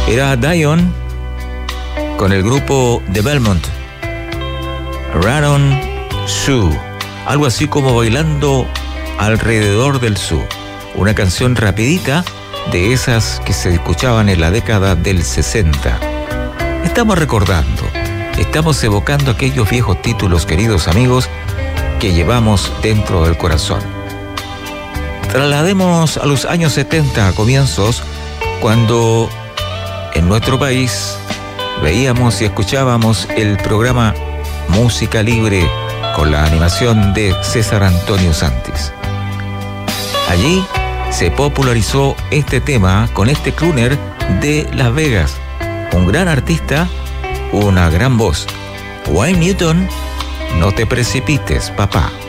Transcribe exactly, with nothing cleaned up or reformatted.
Era Dion con el grupo The Belmont, Raron Sioux, algo así como Bailando alrededor del Sioux, una canción rapidita de esas que se escuchaban en la década del sesenta. Estamos recordando, estamos evocando aquellos viejos títulos, queridos amigos, que llevamos dentro del corazón. Traslademos a los años setenta, a comienzos, cuando en nuestro país veíamos y escuchábamos el programa Música Libre con la animación de César Antonio Santis. Allí se popularizó este tema con este crooner de Las Vegas, un gran artista, una gran voz. Wayne Newton, No te precipites, papá.